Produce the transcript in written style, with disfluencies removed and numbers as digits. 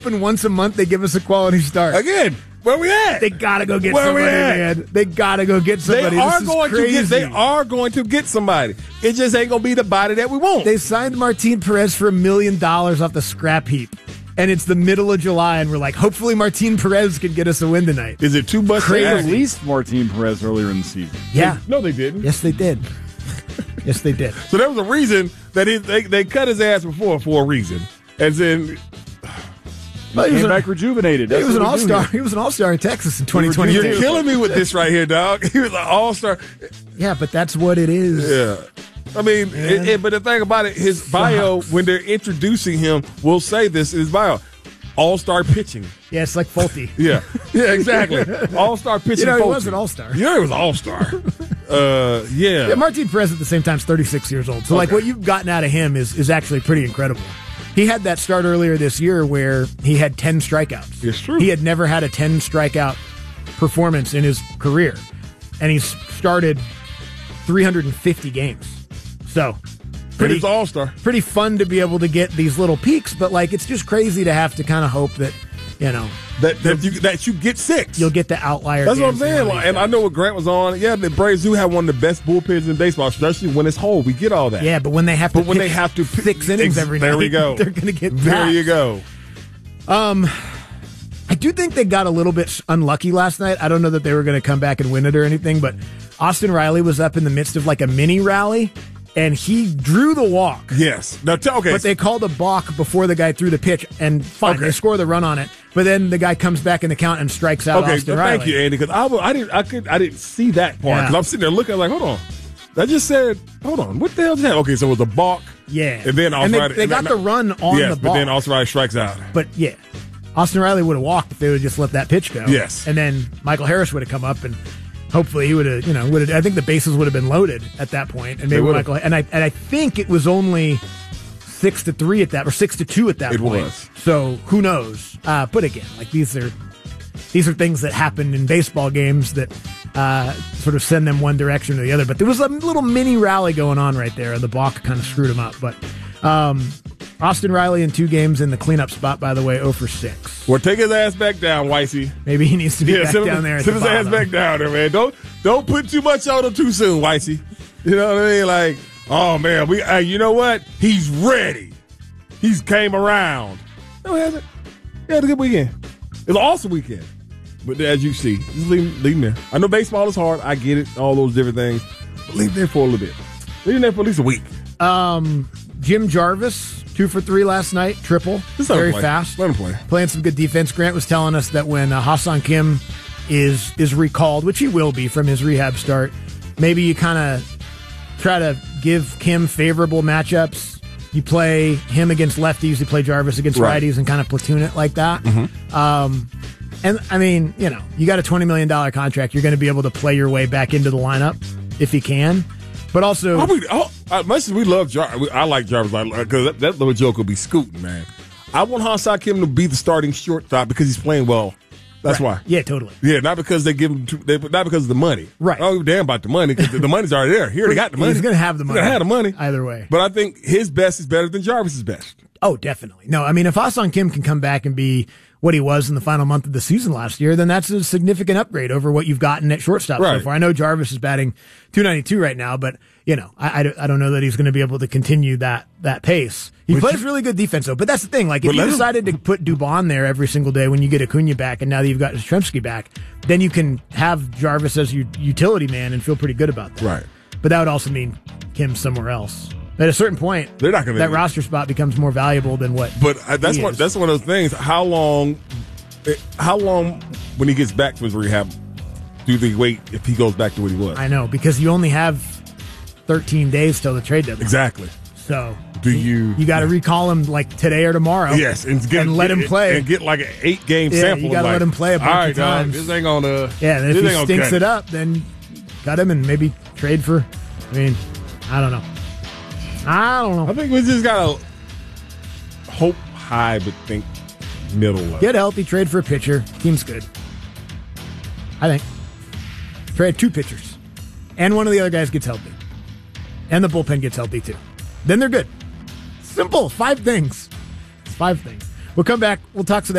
And once a month, they give us a quality start. Again, where we at? They gotta go get somebody, man. They gotta go get somebody. They are going to get somebody. It just ain't gonna be the body that we want. They signed Martin Perez for $1 million off the scrap heap. And it's the middle of July, and we're like, hopefully Martin Perez can get us a win tonight. Is it too much? They released Martin Perez earlier in the season. Yeah. No, they didn't. Yes, they did. Yes, they did. So there was a reason that they cut his ass before for a reason. As in, he came back rejuvenated. He was an all-star. He was an all-star in Texas in 2020. You're killing me with this right here, dog. He was an all-star. Yeah, but that's what it is. Yeah. I mean, but the thing about it, his bio, when they're introducing him, will say this in his bio. All-star pitching. Yeah, it's like Fulte. Yeah, exactly. All-star pitching. He was an all-star. He was an all-star. Yeah, Martin Perez at the same time is 36 years old. So, like, what you've gotten out of him is actually pretty incredible. He had that start earlier this year where he had 10 strikeouts. It's true. He had never had a 10 strikeout performance in his career. And he's started 350 games. So, pretty all-star. Pretty fun to be able to get these little peaks, but like it's just crazy to have to kind of hope that, that you get 6. You'll get the outlier. That's what I'm saying. And I know what Grant was on. Yeah, the Braves do have one of the best bullpens in baseball, especially when it's whole. We get all that. Yeah, but when they have to 6 innings every night, there we go. They're going to get there. Taxed. You go. I do think they got a little bit unlucky last night. I don't know that they were going to come back and win it or anything, but Austin Riley was up in the midst of like a mini rally. And he drew the walk. Yes. Now, okay. But they called a balk before the guy threw the pitch, and fine, they score the run on it. But then the guy comes back in the count and strikes out Austin Riley. Thank you, Andy, because I didn't see that part. Because I'm sitting there looking, like, hold on. I just said, hold on, what the hell is that? Okay, so it was a balk. Yeah. And then Austin Riley. They got the run on the balk. But then Austin Riley strikes out. But, yeah. Austin Riley would have walked if they would have just let that pitch go. Yes. And then Michael Harris would have come up and hopefully he would have, I think the bases would have been loaded at that point, and maybe Michael. And I think it was only 6-3 at that, or 6-2 at that point. It was. So who knows? But again, like these are things that happen in baseball games that sort of send them one direction or the other. But there was a little mini rally going on right there, and the balk kind of screwed him up. But Austin Riley in 2 games in the cleanup spot, by the way, 0 for 6. Well, take his ass back down, Weissy. Maybe he needs to be back down there. Send his ass back down there, man. Don't put too much on him too soon, Weissy. You know what I mean? Like, oh man, you know what? He's ready. He's came around. No, he hasn't. He had a good weekend. It was an awesome weekend. But as you see, just leave him there. I know baseball is hard. I get it. All those different things. But leave him there for a little bit. Leave him there for at least a week. Jim Jarvis, 2 for 3 last night, triple, very fast. Let him play. Playing some good defense. Grant was telling us that when Ha-Seong Kim is recalled, which he will be from his rehab start, maybe you kind of try to give Kim favorable matchups. You play him against lefties, you play Jarvis against righties, and kind of platoon it like that. Mm-hmm. And, I mean, you got a $20 million contract. You're going to be able to play your way back into the lineup if you can. But also, much as we love Jarvis, I like Jarvis because that little joke will be scooting, man. I want Ha-Seong Kim to be the starting shortstop because he's playing well. That's why. Yeah, totally. Yeah, not because they give him, not because of the money. Right. I don't give a damn about the money because the money's already there. He already got the money. He's going to have the money. He's going to have the money. Either way. But I think his best is better than Jarvis's best. Oh, definitely. No, I mean, if Ha-Seong Kim can come back and be what he was in the final month of the season last year, then that's a significant upgrade over what you've gotten at shortstop so far. I know Jarvis is batting .292 right now, but I don't know that he's going to be able to continue that pace. He plays really good defense though, but that's the thing. Like if you decided to put Dubon there every single day when you get Acuna back, and now that you've got Yastrzemski back, then you can have Jarvis as your utility man and feel pretty good about that. Right. But that would also mean Kim somewhere else. At a certain point, they're not going that roster spot becomes more valuable than what. But that's one of those things. How long when he gets back to his rehab do they wait if he goes back to what he was? I know, because you only have 13 days till the trade deadline. Exactly. So you got to recall him like today or tomorrow? Yes, and let him play and get like an 8-game sample. You got to let him play a bunch of times. This ain't gonna. Yeah, and if he stinks it up, then cut him and maybe trade for. I mean, I don't know. I think we just gotta hope high, but think middle level. Get healthy, trade for a pitcher. Team's good. I think. Trade 2 pitchers. And one of the other guys gets healthy. And the bullpen gets healthy too. Then they're good. Simple. 5 things. It's 5 things. We'll come back. We'll talk some